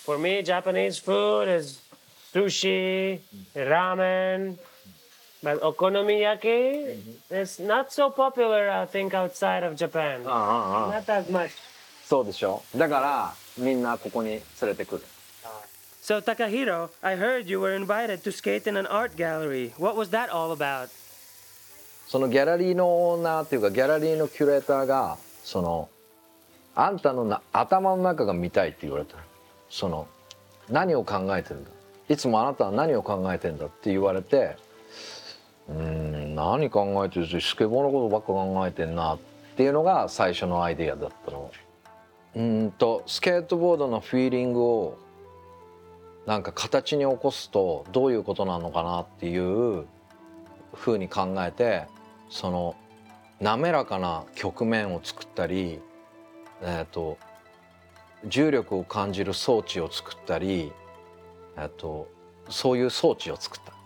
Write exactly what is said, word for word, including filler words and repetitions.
For me, Japanese food is sushi, ramen, but okonomiyaki is not so popular, I think, outside of Japan. ああああ Not that much. そうでしょ。だからみんなここに連れてくる。 So, Takahiro, I heard you were invited to skate in an art gallery. What was that all about? そのギャラリーのオーナーっていうかギャラリーのキュレーターがそのあんたのな頭の中が見たいって言われた。その何を考えてるんだ。いつもあなたは何を考えてんだって言われて、うーん何考えてるしスケボーのことばっか考えてんなっていうのが最初のアイデアだったの。うーんとスケートボードのフィーリングをなんか形に起こすとどういうことなのかなっていうふうに考えて、その滑らかな曲面を作ったり、えーと重力を感じる装置を作ったり、えーとそういう装置を作った。